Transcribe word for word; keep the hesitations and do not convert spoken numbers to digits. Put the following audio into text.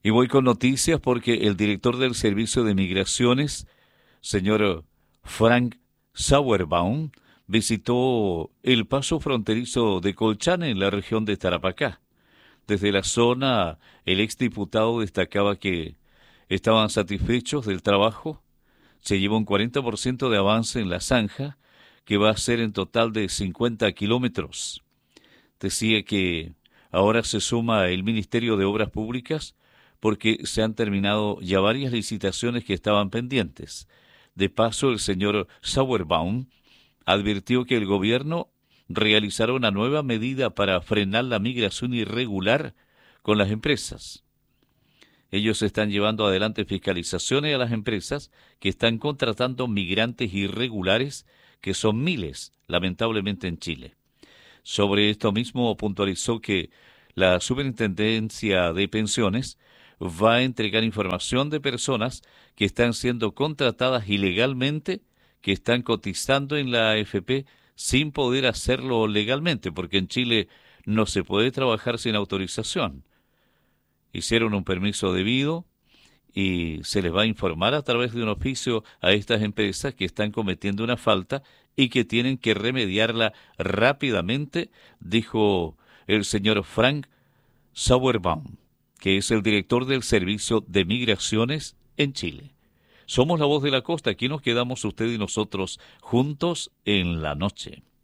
Y voy con noticias porque el director del Servicio de Migraciones, señor Frank Sauerbaum, visitó el paso fronterizo de Colchane en la región de Tarapacá. Desde la zona, el exdiputado destacaba que estaban satisfechos del trabajo. Se lleva un cuarenta por ciento de avance en la zanja, que va a ser en total de cincuenta kilómetros. Decía que ahora se suma el Ministerio de Obras Públicas porque se han terminado ya varias licitaciones que estaban pendientes. De paso, el señor Sauerbaum advirtió que el gobierno realizará una nueva medida para frenar la migración irregular con las empresas. Ellos están llevando adelante fiscalizaciones a las empresas que están contratando migrantes irregulares, que son miles, lamentablemente, en Chile. Sobre esto mismo puntualizó que la Superintendencia de Pensiones va a entregar información de personas que están siendo contratadas ilegalmente, que están cotizando en la A F P sin poder hacerlo legalmente, porque en Chile no se puede trabajar sin autorización. Hicieron un permiso debido y se les va a informar a través de un oficio a estas empresas que están cometiendo una falta y que tienen que remediarla rápidamente, dijo el señor Frank Sauerbaum, que es el director del Servicio de Migraciones en Chile. Somos la voz de la costa, aquí nos quedamos usted y nosotros juntos en la noche.